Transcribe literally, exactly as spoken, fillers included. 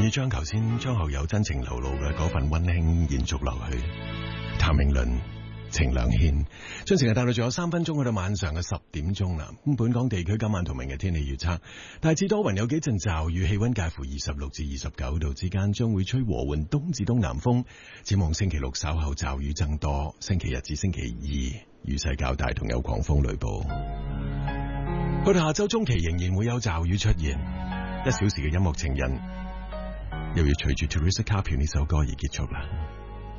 意將頭先張學友真情流露嘅嗰份溫馨延續落去。譚詠麟、程良軒將成日帶到仲有三分鐘去到晚上嘅十點鐘啦。咁本港地區今晚同明日天氣預測，大致多雲，有幾陣驟雨，氣溫介乎二十六至二十九度之間，將會吹和緩東至東南風。展望星期六稍後驟雨增多，星期日至星期二雨勢較大，同有狂風雷暴。去到下周中期仍然會有驟雨出現，一小時嘅音樂情人又要隨住 Teresa Carpio 呢首歌而結束啦。